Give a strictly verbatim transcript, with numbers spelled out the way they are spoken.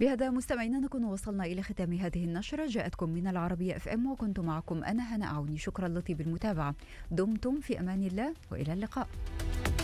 بهذا مستمعينا نكون وصلنا إلى ختام هذه النشرة، جاءتكم من العربية اف ام، وكنت معكم أنا هنا عوني. شكرا لطيب المتابعة، دمتم في أمان الله وإلى اللقاء.